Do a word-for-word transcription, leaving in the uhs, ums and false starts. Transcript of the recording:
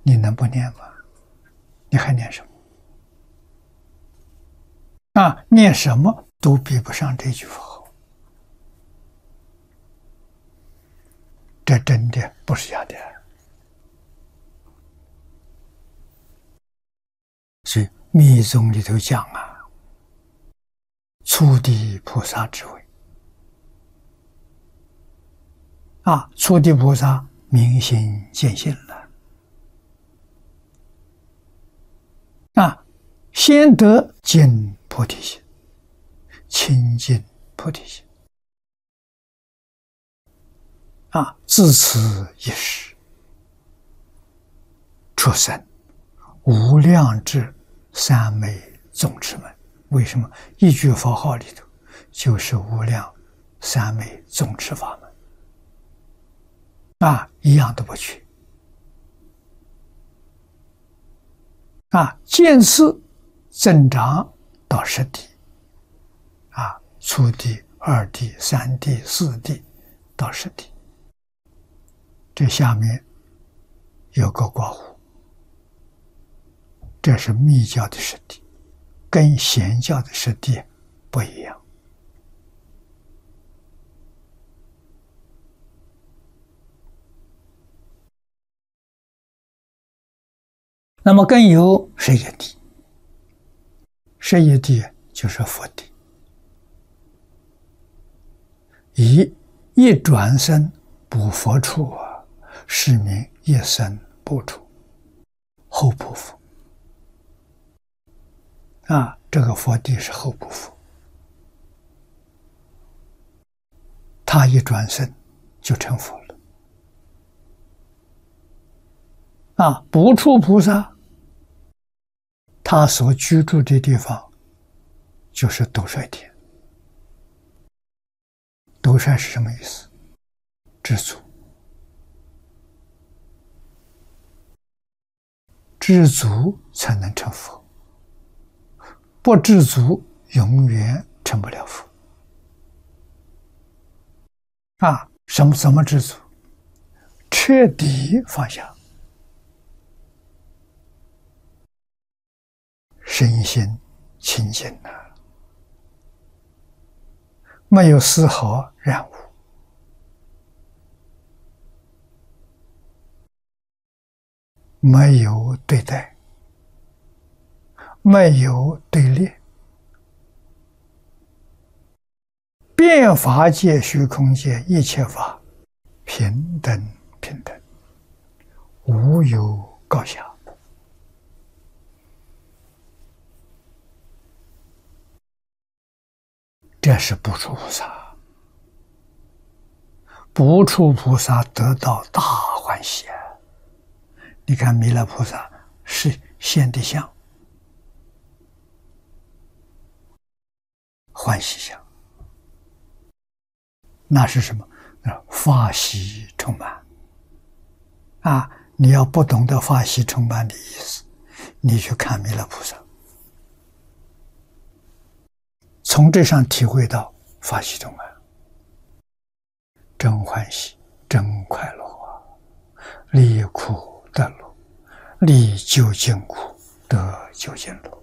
你能不念吗？你还念什么？啊，念什么都比不上这句佛号。这真的不是假的。所以密宗里头讲啊，初地菩萨之位啊，初地菩萨明心见性了啊，先得见菩提心，亲近菩提心啊，自此一时出生无量至三昧总持门。为什么？一句佛号里头就是无量三昧总持法门啊，一样都不缺啊。渐次增长到十地啊，初地、二地、三地、四地到十地。这下面有个括弧，这是密教的十地，跟显教的十地不一样。那么更有十一地，十一地就是佛地，一一转身不佛处啊，是名一生不处后不佛啊，这个佛地是后不佛，他一转身就成佛了啊。不处菩萨，他所居住的地方就是斗率天。斗率是什么意思？知足，知足才能成佛，不知足永远成不了佛啊！什么怎么知足？彻底放下，身心清净了，没有丝毫染污，没有对待，没有对立，遍法界、虚空界一切法平等平等，无有高下。这是不处菩萨，不处菩萨得到大欢喜啊！你看弥勒菩萨是现的相，欢喜相，那是什么？法喜充满啊！你要不懂得法喜充满的意思，你去看弥勒菩萨，从这上体会到法喜充满，真欢喜，真快乐啊！离苦得乐，离究竟苦得究竟乐。